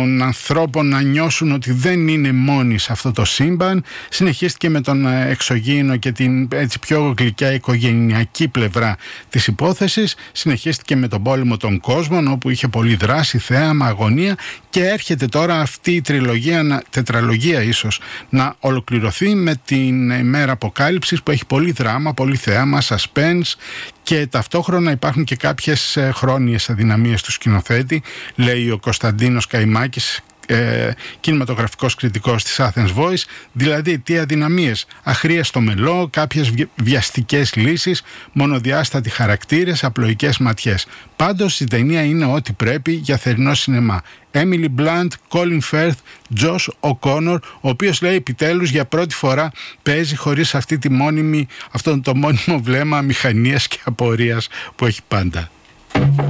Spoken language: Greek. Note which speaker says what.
Speaker 1: των ανθρώπων να νιώσουν ότι δεν είναι μόνοι σε αυτό το σύμπαν. Συνεχίστηκε με τον εξωγήινο και την έτσι πιο γλυκιά οικογενειακή πλευρά της υπόθεσης. Συνεχίστηκε με τον πόλεμο των κόσμων, όπου είχε πολλή δράση, θέαμα, αγωνία, και έρχεται τώρα αυτή η τετραλογία ίσως να ολοκληρωθεί με την μέρα αποκάλυψης, που έχει πολύ δράμα, πολύ θέαμα, suspense, και ταυτόχρονα υπάρχουν και κάποιες χρόνιες αδυναμίες του σκηνοθέτη, λέει ο Κωνσταντίνος Καϊμάκης, κινηματογραφικός κριτικός της Athens Voice. Δηλαδή, τι αδυναμίες? Αχρίαστο μελό, κάποιες βιαστικές λύσεις, μονοδιάστατοι χαρακτήρες, απλοϊκές ματιές. Πάντως η ταινία είναι ό,τι πρέπει για θερινό σινεμά. Emily Blunt, Colin Firth, Josh O'Connor, ο οποίος, λέει, επιτέλους για πρώτη φορά παίζει χωρίς αυτό το μόνιμο βλέμμα μηχανίας και απορίας που έχει πάντα.